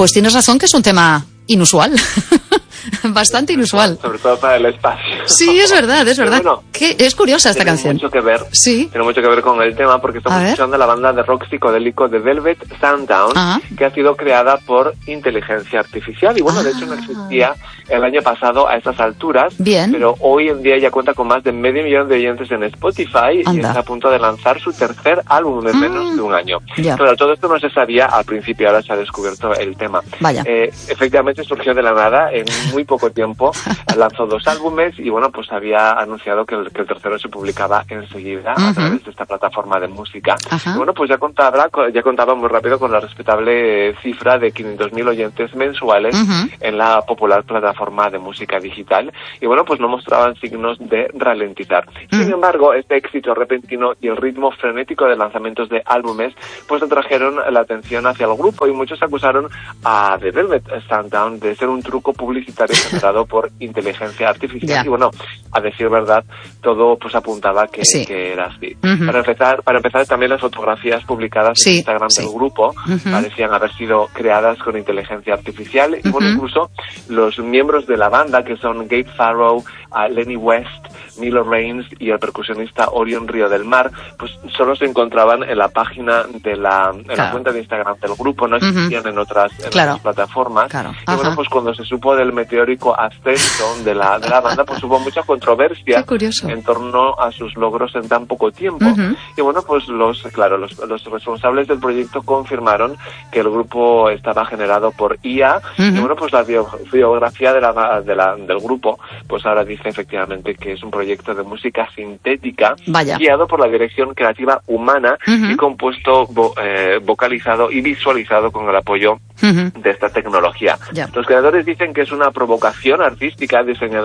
Pues tienes razón que es un tema inusual. Bastante inusual. Sobre todo para el espacio. Sí, es verdad, es verdad. Bueno, que es curiosa esta canción. Tiene mucho que ver. Sí. Tiene mucho que ver con el tema porque estamos escuchando la banda de rock psicodélico de Velvet Sundown, que ha sido creada por inteligencia artificial. Y bueno, de hecho no existía el año pasado a estas alturas. Bien. Pero hoy en día ya cuenta con más de 500 000 de oyentes en Spotify. Y está a punto de lanzar su tercer álbum en menos de un año. Pero todo esto no se sabía al principio, ahora se ha descubierto el tema. Vaya. Efectivamente surgió de la nada en muy poco tiempo, lanzó 2 álbumes y bueno, pues había anunciado que el tercero se publicaba enseguida a través de esta plataforma de música. Y bueno, pues ya contaba muy rápido con la respetable cifra de 500.000 oyentes mensuales en la popular plataforma de música digital. Y bueno, pues no mostraban signos de ralentizar. Sin embargo, este éxito repentino y el ritmo frenético de lanzamientos de álbumes pues atrajeron la atención hacia el grupo y muchos acusaron a The Velvet Sundown de ser un truco publicitario generado por inteligencia artificial. Y bueno, a decir verdad, todo pues apuntaba que era así. Para empezar, también las fotografías publicadas en Instagram del grupo parecían haber sido creadas con inteligencia artificial. Y bueno, incluso los miembros de la banda, que son Gabe Farrow, Lenny West, Milo Raines y el percusionista Orion Río del Mar, pues solo se encontraban en la página de la cuenta de Instagram del grupo, no existían en otras plataformas. Y bueno, pues cuando se supo del meteórico ascenso de la banda, pues hubo mucha controversia en torno a sus logros en tan poco tiempo. Y bueno, pues los responsables del proyecto confirmaron que el grupo estaba generado por IA. Y bueno, pues la biografía del grupo, pues ahora dice efectivamente que es un proyecto de música sintética guiado por la dirección creativa humana y compuesto, vocalizado y visualizado con el apoyo de esta tecnología. Los creadores dicen que es una provocación artística diseñada